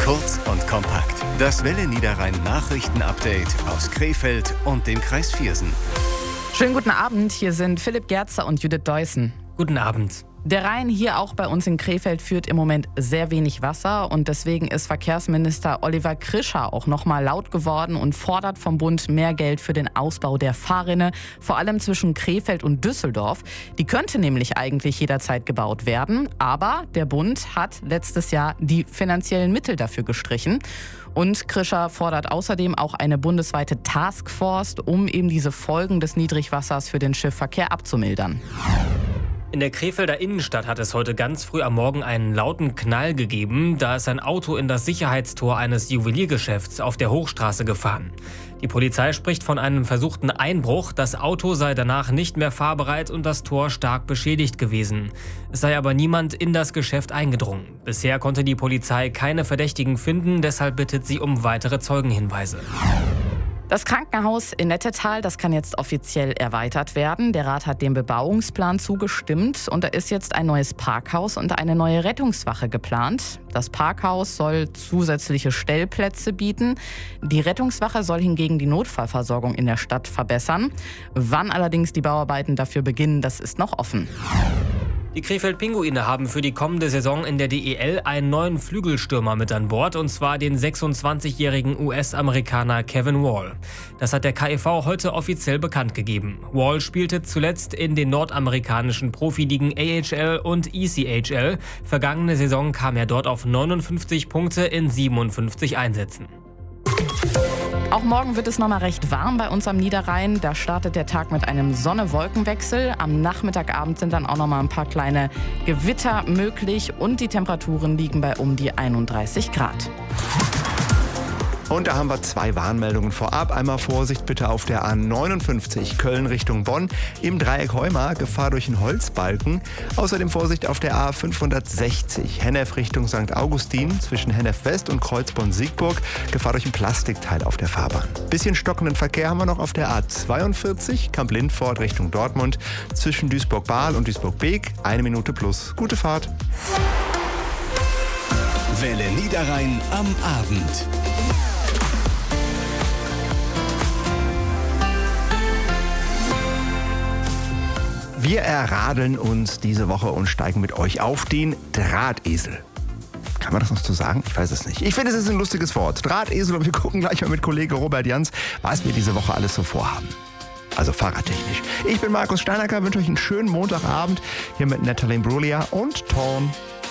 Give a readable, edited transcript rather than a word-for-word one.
Kurz und kompakt. Das Welle Niederrhein Nachrichten-Update aus Krefeld und dem Kreis Viersen. Schönen guten Abend, hier sind Philipp Gerzer und Judith Deussen. Guten Abend. Der Rhein hier auch bei uns in Krefeld führt im Moment sehr wenig Wasser und deswegen ist Verkehrsminister Oliver Krischer auch nochmal laut geworden und fordert vom Bund mehr Geld für den Ausbau der Fahrrinne, vor allem zwischen Krefeld und Düsseldorf. Die könnte nämlich eigentlich jederzeit gebaut werden, aber der Bund hat letztes Jahr die finanziellen Mittel dafür gestrichen. Und Krischer fordert außerdem auch eine bundesweite Taskforce, um eben diese Folgen des Niedrigwassers für den Schiffverkehr abzumildern. In der Krefelder Innenstadt hat es heute ganz früh am Morgen einen lauten Knall gegeben. Da ist ein Auto in das Sicherheitstor eines Juweliergeschäfts auf der Hochstraße gefahren. Die Polizei spricht von einem versuchten Einbruch. Das Auto sei danach nicht mehr fahrbereit und das Tor stark beschädigt gewesen. Es sei aber niemand in das Geschäft eingedrungen. Bisher konnte die Polizei keine Verdächtigen finden, deshalb bittet sie um weitere Zeugenhinweise. Das Krankenhaus in Nettetal, das kann jetzt offiziell erweitert werden. Der Rat hat dem Bebauungsplan zugestimmt und da ist jetzt ein neues Parkhaus und eine neue Rettungswache geplant. Das Parkhaus soll zusätzliche Stellplätze bieten. Die Rettungswache soll hingegen die Notfallversorgung in der Stadt verbessern. Wann allerdings die Bauarbeiten dafür beginnen, das ist noch offen. Die Krefeld-Pinguine haben für die kommende Saison in der DEL einen neuen Flügelstürmer mit an Bord, und zwar den 26-jährigen US-Amerikaner Kevin Wall. Das hat der KEV heute offiziell bekannt gegeben. Wall spielte zuletzt in den nordamerikanischen Profiligen AHL und ECHL. Vergangene Saison kam er dort auf 59 Punkte in 57 Einsätzen. Auch morgen wird es nochmal recht warm bei uns am Niederrhein. Da startet der Tag mit einem Sonne-Wolken-Wechsel. Am Nachmittagabend sind dann auch nochmal ein paar kleine Gewitter möglich und die Temperaturen liegen bei um die 31 Grad. Und da haben wir zwei Warnmeldungen vorab. Einmal Vorsicht bitte auf der A59 Köln Richtung Bonn. Im Dreieck Heumar Gefahr durch einen Holzbalken. Außerdem Vorsicht auf der A560 Hennef Richtung St. Augustin zwischen Hennef West und Kreuzborn-Siegburg. Gefahr durch ein Plastikteil auf der Fahrbahn. Bisschen stockenden Verkehr haben wir noch auf der A42 Kamp-Lindfort Richtung Dortmund zwischen Duisburg-Bahl und Duisburg-Beek. 1 Minute plus. Gute Fahrt. Welle Niederrhein am Abend. Wir erradeln uns diese Woche und steigen mit euch auf den Drahtesel. Kann man das noch so sagen? Ich weiß es nicht. Ich finde, es ist ein lustiges Wort. Drahtesel, und wir gucken gleich mal mit Kollege Robert Jans, was wir diese Woche alles so vorhaben. Also fahrradtechnisch. Ich bin Markus Steinacker, wünsche euch einen schönen Montagabend hier mit Natalie Imbruglia und Torn.